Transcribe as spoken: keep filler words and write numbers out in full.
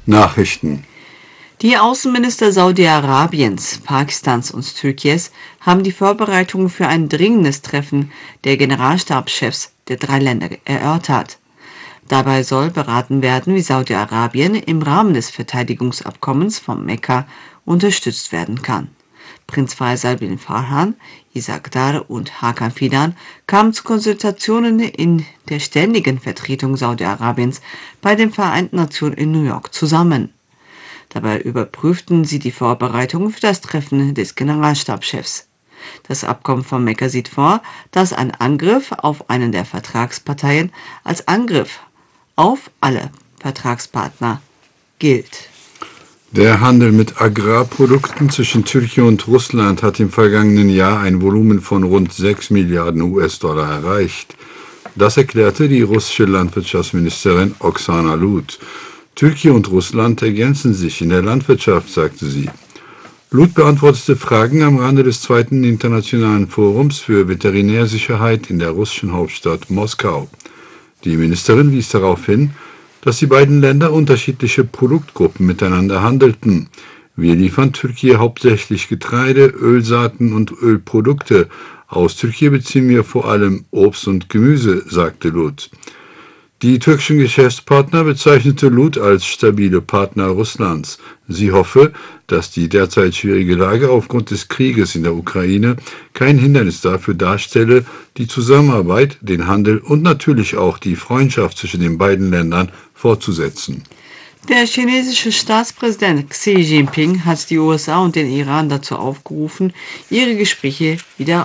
Nachrichten. Die Außenminister Saudi-Arabiens, Pakistans und Türkiens haben die Vorbereitungen für ein dringendes Treffen der Generalstabschefs der drei Länder erörtert. Dabei soll beraten werden, wie Saudi-Arabien im Rahmen des Verteidigungsabkommens von Mekka unterstützt werden kann. Prinz Faisal bin Farhan, Isaac Dar und Hakan Fidan kamen zu Konsultationen in der ständigen Vertretung Saudi-Arabiens bei den Vereinten Nationen in New York zusammen. Dabei überprüften sie die Vorbereitungen für das Treffen des Generalstabschefs. Das Abkommen von Mekka sieht vor, dass ein Angriff auf einen der Vertragsparteien als Angriff auf alle Vertragspartner gilt. Der Handel mit Agrarprodukten zwischen Türkei und Russland hat im vergangenen Jahr ein Volumen von rund sechs Milliarden U S-Dollar erreicht. Das erklärte die russische Landwirtschaftsministerin Oksana Lut. Türkei und Russland ergänzen sich in der Landwirtschaft, sagte sie. Lut beantwortete Fragen am Rande des zweiten Internationalen Forums für Veterinärsicherheit in der russischen Hauptstadt Moskau. Die Ministerin wies darauf hin, dass die beiden Länder unterschiedliche Produktgruppen miteinander handelten. Wir liefern Türkei hauptsächlich Getreide, Ölsaaten und Ölprodukte. Aus Türkei beziehen wir vor allem Obst und Gemüse, sagte Lut. Die türkischen Geschäftspartner bezeichnete Lut als stabile Partner Russlands. Sie hoffe, dass die derzeit schwierige Lage aufgrund des Krieges in der Ukraine kein Hindernis dafür darstelle, die Zusammenarbeit, den Handel und natürlich auch die Freundschaft zwischen den beiden Ländern fortzusetzen. Der chinesische Staatspräsident Xi Jinping hat die U S A und den Iran dazu aufgerufen, ihre Gespräche wieder